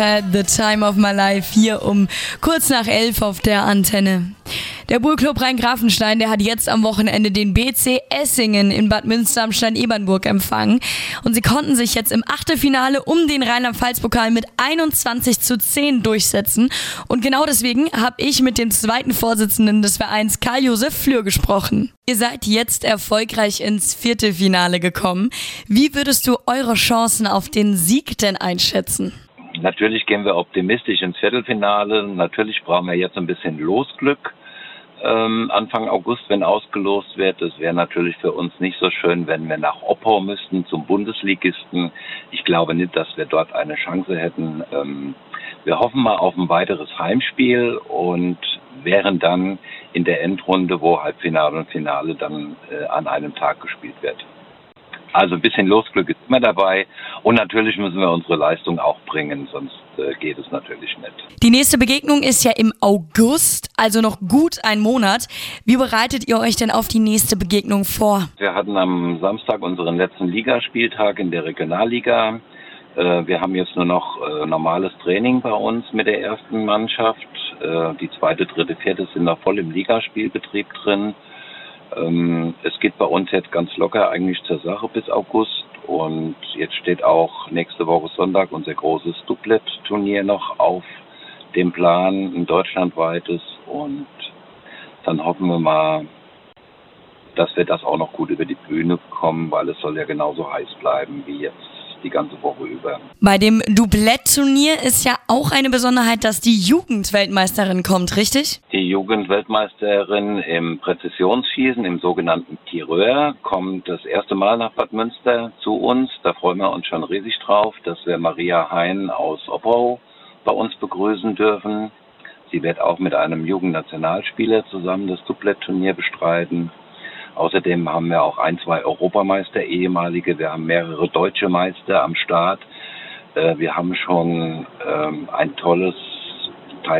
The Time of My Life hier um kurz nach 11 auf der Antenne. Der Burgclub Rhein-Grafenstein, der hat jetzt am Wochenende den BC Essingen in Bad Münster am Stein-Ebernburg empfangen. Und sie konnten sich jetzt im Achtelfinale um den Rheinland-Pfalz-Pokal mit 21:10 durchsetzen. Und genau deswegen habe ich mit dem zweiten Vorsitzenden des Vereins, Karl-Josef Flür, gesprochen. Ihr seid jetzt erfolgreich ins Viertelfinale gekommen. Wie würdest du eure Chancen auf den Sieg denn einschätzen? Natürlich gehen wir optimistisch ins Viertelfinale. Natürlich brauchen wir jetzt ein bisschen Losglück. Anfang August, wenn ausgelost wird. Es wäre natürlich für uns nicht so schön, wenn wir nach Oppau müssten, zum Bundesligisten. Ich glaube nicht, dass wir dort eine Chance hätten. Wir hoffen mal auf ein weiteres Heimspiel und wären dann in der Endrunde, wo Halbfinale und Finale dann an einem Tag gespielt wird. Also ein bisschen Losglück ist immer dabei und natürlich müssen wir unsere Leistung auch bringen, sonst geht es natürlich nicht. Die nächste Begegnung ist ja im August, also noch gut ein Monat. Wie bereitet ihr euch denn auf die nächste Begegnung vor? Wir hatten am Samstag unseren letzten Ligaspieltag in der Regionalliga. Wir haben jetzt nur noch normales Training bei uns mit der ersten Mannschaft. Die zweite, dritte, vierte sind noch voll im Ligaspielbetrieb drin. Es geht bei uns jetzt ganz locker eigentlich zur Sache bis August und jetzt steht auch nächste Woche Sonntag unser großes Doublet-Turnier noch auf dem Plan, ein deutschlandweites, und dann hoffen wir mal, dass wir das auch noch gut über die Bühne bekommen, weil es soll ja genauso heiß bleiben wie jetzt die ganze Woche über. Bei dem Doublett-Turnier ist ja auch eine Besonderheit, dass die Jugendweltmeisterin kommt, richtig? Die Jugendweltmeisterin im Präzisionsschießen, im sogenannten Tireur, kommt das erste Mal nach Bad Münster zu uns. Da freuen wir uns schon riesig drauf, dass wir Maria Hein aus Oppau bei uns begrüßen dürfen. Sie wird auch mit einem Jugendnationalspieler zusammen das Doublett-Turnier bestreiten. Außerdem haben wir auch 1, 2 Europameister, ehemalige. Wir haben mehrere deutsche Meister am Start. Wir haben schon ein tolles